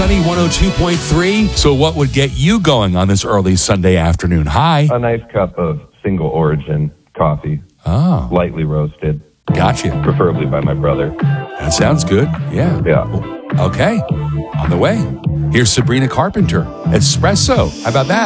Sunny 102.3. So what would get you going on this early Sunday afternoon? Hi. A nice cup of single origin coffee, Oh, lightly roasted, gotcha. preferably by my brother. That sounds good. Yeah. Yeah. Okay. On the way. Here's Sabrina Carpenter. Espresso. How about that?